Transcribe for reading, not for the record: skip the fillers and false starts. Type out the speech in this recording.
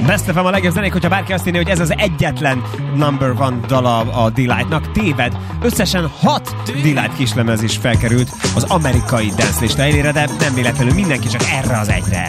Best FM a legjobb zenék, hogyha bárki azt hinné, hogy ez az egyetlen number one dala a Deee-Lite-nak, téved. Összesen 6 Deee-Lite kislemez is felkerült az amerikai dance lista élére, de nem véletlenül mindenki csak erre az egyre.